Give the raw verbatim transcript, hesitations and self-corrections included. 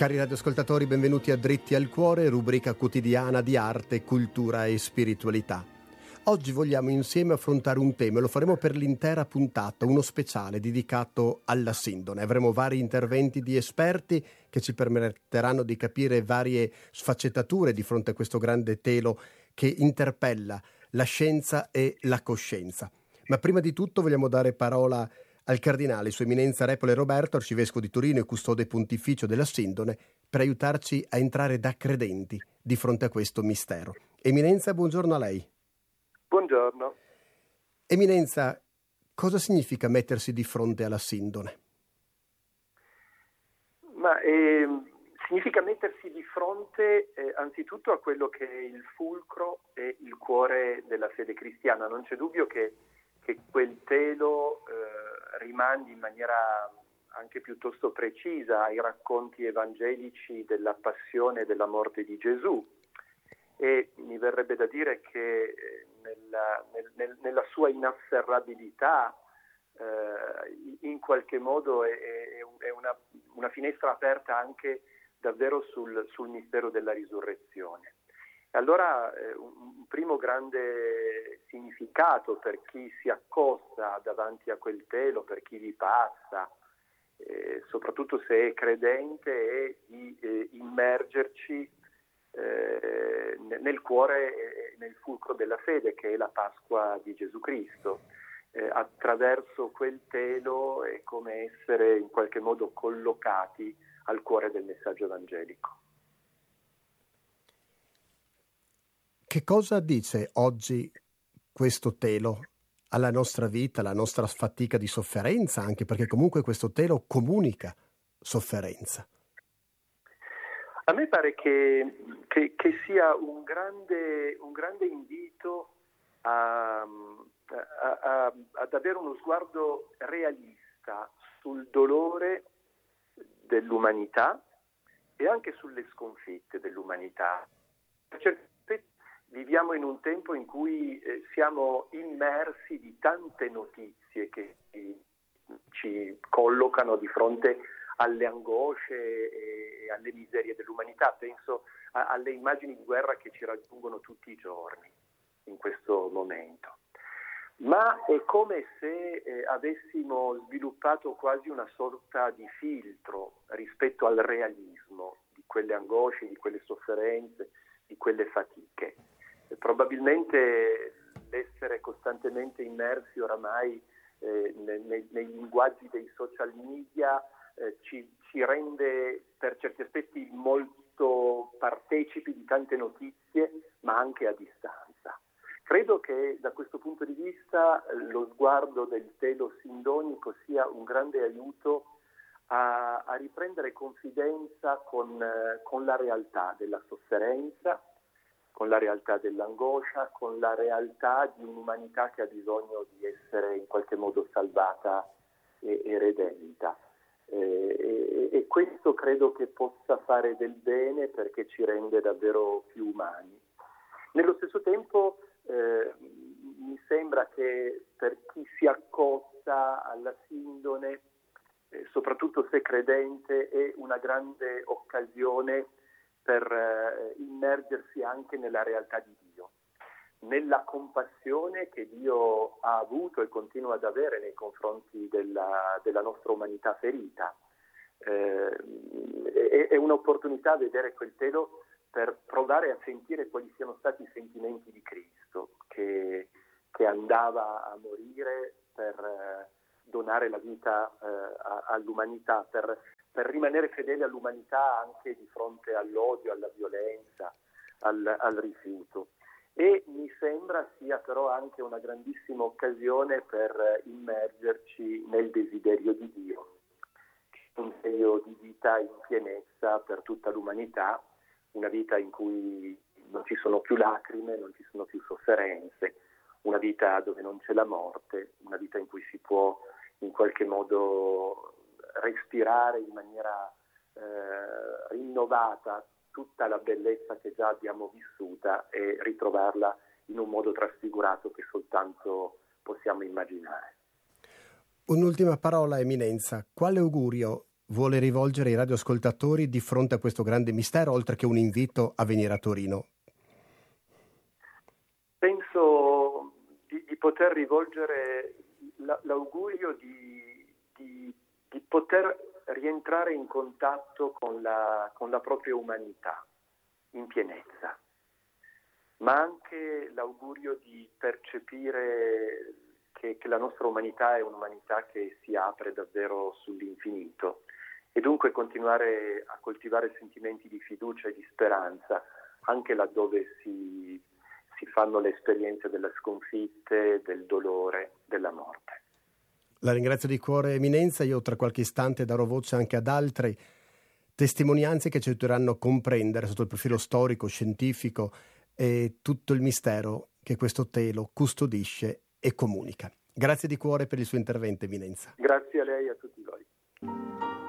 Cari radioascoltatori, benvenuti a Dritti al Cuore, rubrica quotidiana di arte, cultura e spiritualità. Oggi vogliamo insieme affrontare un tema, e lo faremo per l'intera puntata, uno speciale dedicato alla sindone. Avremo vari interventi di esperti che ci permetteranno di capire varie sfaccettature di fronte a questo grande telo che interpella la scienza e la coscienza. Ma prima di tutto vogliamo dare parola al Cardinale, Sua Eminenza Repole Roberto, Arcivescovo di Torino e Custode Pontificio della Sindone, per aiutarci a entrare da credenti di fronte a questo mistero. Eminenza, buongiorno a lei. Buongiorno. Eminenza, cosa significa mettersi di fronte alla Sindone? Ma eh, significa mettersi di fronte eh, anzitutto a quello che è il fulcro e il cuore della fede cristiana. Non c'è dubbio che, che quel telo eh, rimandi in maniera anche piuttosto precisa ai racconti evangelici della passione e della morte di Gesù. E mi verrebbe da dire che nella, nel, nella sua inafferrabilità eh, in qualche modo è, è una, una finestra aperta anche davvero sul, sul mistero della risurrezione. Allora eh, un primo grande significato per chi si accosta davanti a quel telo, per chi vi passa, eh, soprattutto se è credente, è di eh, immergerci Eh, nel cuore e nel fulcro della fede, che è la Pasqua di Gesù Cristo. Eh, attraverso quel telo è come essere in qualche modo collocati al cuore del messaggio evangelico. Che cosa dice oggi questo telo alla nostra vita, alla nostra fatica di sofferenza, anche perché comunque questo telo comunica sofferenza? A me pare che, che, che sia un grande, un grande invito a, a, a, ad avere uno sguardo realista sul dolore dell'umanità e anche sulle sconfitte dell'umanità. Viviamo in un tempo in cui eh, siamo immersi di tante notizie che ci collocano di fronte alle angosce e alle miserie dell'umanità. Penso a, alle immagini di guerra che ci raggiungono tutti i giorni in questo momento. Ma è come se eh, avessimo sviluppato quasi una sorta di filtro rispetto al realismo di quelle angosce, di quelle sofferenze, di quelle fatiche. E probabilmente l'essere costantemente immersi oramai eh, nei, nei linguaggi dei social media Eh, ci, ci rende per certi aspetti molto partecipi di tante notizie, ma anche a distanza. Credo che da questo punto di vista eh, lo sguardo del telo sindonico sia un grande aiuto a, a riprendere confidenza con, eh, con la realtà della sofferenza, con la realtà dell'angoscia, con la realtà di un'umanità che ha bisogno di essere in qualche modo salvata e, e redenta. E, e questo credo che possa fare del bene, perché ci rende davvero più umani. Nello stesso tempo eh, mi sembra che per chi si accosta alla sindone, eh, soprattutto se credente, è una grande occasione per eh, immergersi anche nella realtà di Dio, nella compassione che Dio ha avuto e continua ad avere nei confronti della, della nostra umanità ferita. Eh, è, è un'opportunità vedere quel telo per provare a sentire quali siano stati i sentimenti di Cristo, che, che andava a morire per eh, donare la vita eh, a, all'umanità, per, per rimanere fedele all'umanità anche di fronte all'odio, alla violenza, al, al rifiuto. E mi sembra sia però anche una grandissima occasione per immergerci nel desiderio di Dio, un desiderio di vita in pienezza per tutta l'umanità, una vita in cui non ci sono più lacrime, non ci sono più sofferenze, una vita dove non c'è la morte, una vita in cui si può in qualche modo respirare in maniera eh, rinnovata tutta la bellezza che già abbiamo vissuta e ritrovarla in un modo trasfigurato che soltanto possiamo immaginare. Un'ultima parola, Eminenza. Quale augurio vuole rivolgere ai radioascoltatori di fronte a questo grande mistero, oltre che un invito a venire a Torino? Penso di, di poter rivolgere la, l'augurio di, di, di poter rientrare in contatto con la, con la propria umanità in pienezza, ma anche l'augurio di percepire che, che la nostra umanità è un'umanità che si apre davvero sull'infinito e dunque continuare a coltivare sentimenti di fiducia e di speranza anche laddove si si fanno le esperienze delle sconfitte, del dolore, della morte. La ringrazio di cuore, Eminenza. Io tra qualche istante darò voce anche ad altre testimonianze che ci aiuteranno a comprendere sotto il profilo storico, scientifico e tutto il mistero che questo telo custodisce e comunica. Grazie di cuore per il suo intervento, Eminenza. Grazie a lei e a tutti voi.